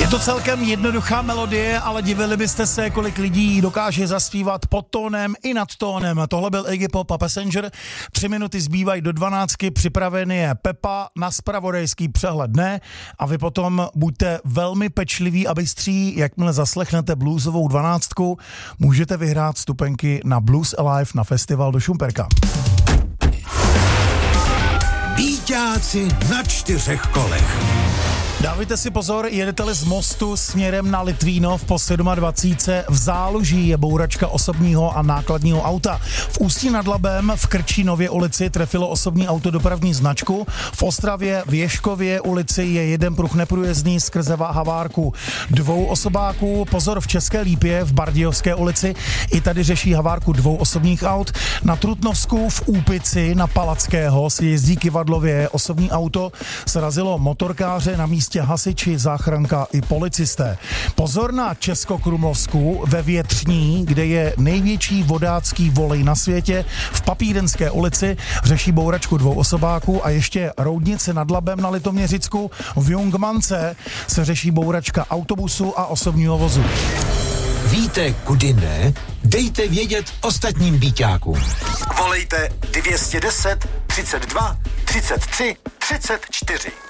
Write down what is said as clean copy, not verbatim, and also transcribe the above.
to celkem jednoduchá melodie, ale divili byste se, kolik lidí dokáže zaspívat pod tónem i nad tónem. Tohle byl Iggy Pop a Passenger. 3 minuty zbývají do 12, připravený je Pepa na zpravodajský přehled dne a vy potom buďte velmi pečliví a bystří, jakmile zaslechnete bluesovou 12, můžete vyhrát vstupenky na Blues Alive na festival do Šumperka. Bíťáci na 4 kolech. Dávajte si pozor, jedete-li z Mostu směrem na Litvínov po 27. v Záluží je bouračka osobního a nákladního auta. V Ústí nad Labem v Krčínově ulici trefilo osobní auto dopravní značku. V Ostravě v Ježkově ulici je jeden pruh neprůjezdný skrze havárku 2 osobáků. Pozor v České Lípě v Bardějovské ulici. I tady řeší havárku 2 osobních aut. Na Trutnovsku v Úpici na Palackého si jezdí kyvadlově osobní auto. Srazilo motorkáře, na místě hasiči, záchranka i policisté. Pozor na Českokrumlovsku ve Větřní, kde je největší vodácký volej na světě. V Papírenské ulici řeší bouračku 2 osobáků a ještě Roudnice nad Labem na Litoměřicku. V Jungmance se řeší bouračka autobusu a osobního vozu. Víte, kudy ne? Dejte vědět ostatním bíťákům. Volejte 210 32 33 34.